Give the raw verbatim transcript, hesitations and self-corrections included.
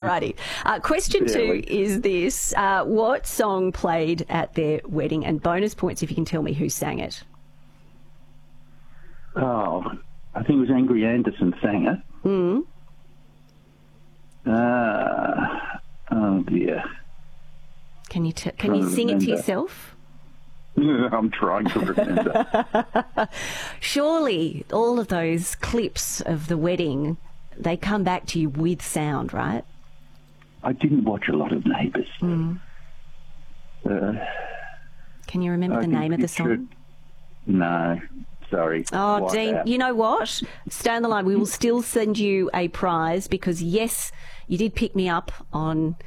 righty. Uh, question Yeah, two we- is this. Uh, what song played at their wedding? And bonus points if you can tell me who sang it. Oh, I think it was Angry Anderson sang it. Mm. Uh, oh, dear. Can you, t- can Trying you to sing it to remember. yourself? I'm trying to remember. Surely all of those clips of the wedding, they come back to you with sound, right? I didn't watch a lot of Neighbours. Mm. Uh, Can you remember I the can name of the picture song? it. No, sorry. Oh, Wipe Dean, out. you know what? Stay on the line. We will still send you a prize because, yes, you did pick me up on